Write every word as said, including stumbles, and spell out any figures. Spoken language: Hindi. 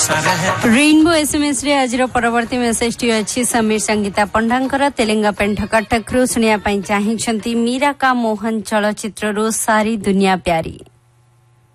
रेनबो एसएमएस रे आज परवर्ती मेसेज टी अछि समीर संगीता पंडांकर तेलंगा पेंठ कटक रु सुनिया पई चाहिछंती मीरा का मोहन चलचित्र रु सारी दुनिया प्यारी।